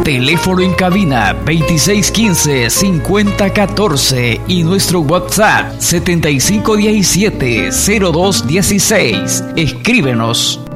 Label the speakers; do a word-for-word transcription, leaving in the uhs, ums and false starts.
Speaker 1: Teléfono en cabina veintiséis quince, cincuenta catorce y nuestro WhatsApp setenta y cinco diecisiete, cero dos dieciséis. Escríbenos.